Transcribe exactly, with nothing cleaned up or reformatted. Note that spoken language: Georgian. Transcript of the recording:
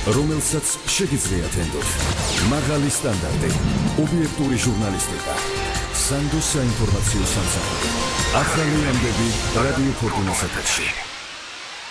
რომელსაც შეგიძლიათ ენდოთ. მაღალი სტანდარტი, ობიექტური ჟურნალისტიკა, სანდოს საინფორმაციო სამსახური. ახალი ამბები რადიო ფორტუნას ეთერში.